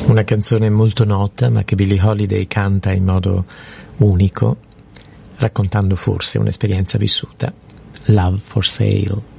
Una canzone molto nota, ma che Billie Holiday canta in modo unico, raccontando forse un'esperienza vissuta. Love for Sale.